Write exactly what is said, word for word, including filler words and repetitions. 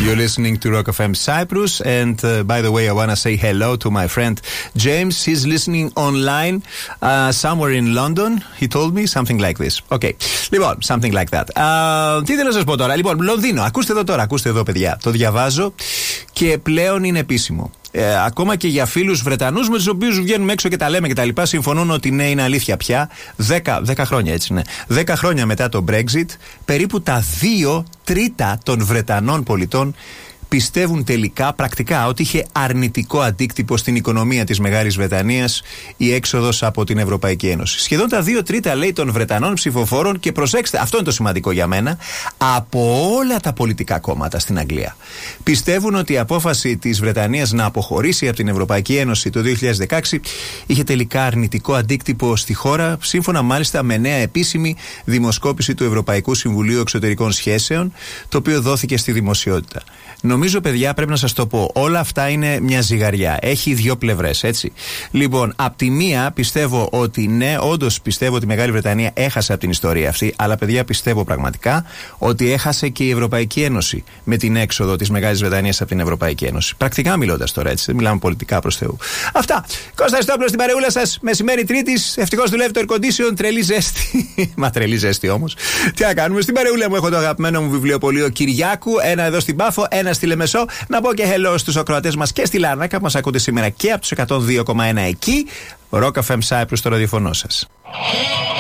You're listening to Rock εφ εμ Cyprus, and uh, by the way, I want to say hello to my friend James. He's listening online uh, somewhere in London. He told me something like this. Okay. Λοιπόν, something like that. Uh, τι θέλω να σας πω τώρα. Λοιπόν, Λονδίνο. Ακούστε εδώ τώρα, ακούστε εδώ, παιδιά. Το διαβάζω και πλέον είναι επίσημο. Ε, ακόμα και για φίλους Βρετανούς με τους οποίους βγαίνουμε έξω και τα λέμε και τα λοιπά, συμφωνούν ότι ναι, είναι αλήθεια πια. Δέκα, δέκα χρόνια, έτσι ναι. Δέκα χρόνια μετά το Brexit, περίπου τα δύο τρίτα των Βρετανών πολιτών πιστεύουν τελικά, πρακτικά, ότι είχε αρνητικό αντίκτυπο στην οικονομία της Μεγάλης Βρετανίας η έξοδος από την Ευρωπαϊκή Ένωση. Σχεδόν τα δύο τρίτα, λέει, των Βρετανών ψηφοφόρων, και προσέξτε, αυτό είναι το σημαντικό για μένα, από όλα τα πολιτικά κόμματα στην Αγγλία, πιστεύουν ότι η απόφαση της Βρετανίας να αποχωρήσει από την Ευρωπαϊκή Ένωση το δύο χιλιάδες δεκαέξι είχε τελικά αρνητικό αντίκτυπο στη χώρα, σύμφωνα μάλιστα με νέα επίσημη δημοσκόπηση του Ευρωπαϊκού Συμβουλίου Εξωτερικών Σχέσεων, το οποίο δόθηκε στη δημοσιότητα. Νομίζω, παιδιά, πρέπει να σας το πω, όλα αυτά είναι μια ζυγαριά. Έχει δύο πλευρές, έτσι. Λοιπόν, απ' τη μία πιστεύω ότι ναι, όντως πιστεύω ότι η Μεγάλη Βρετανία έχασε από την ιστορία αυτή, αλλά, παιδιά, πιστεύω πραγματικά ότι έχασε και η Ευρωπαϊκή Ένωση με την έξοδο της Μεγάλης Βρετανίας από την Ευρωπαϊκή Ένωση. Πρακτικά μιλώντας τώρα, έτσι. Δεν μιλάμε πολιτικά, προς Θεού. Αυτά. Κώστα Χριστόπουλος στην παρεούλα σας, μεσημέρι Τρίτης. Ευτυχώς δουλεύει το air condition, τρελή ζέστη. Μα τρελή ζέστη όμως. Τι να κάνουμε. Στην παρεούλα μου έχω το αγαπημένο μου βιβλιοπωλείο Κυριάκου, ένα εδώ στην Πάφο, ένα στη Λεμεσό. Να πω και hello στους ακροατές μας και στη Λάρνακα που μας ακούτε σήμερα και από τους εκατόν δύο κόμμα ένα εκεί. Rock εφ εμ Cyprus στο ραδιοφωνό σας.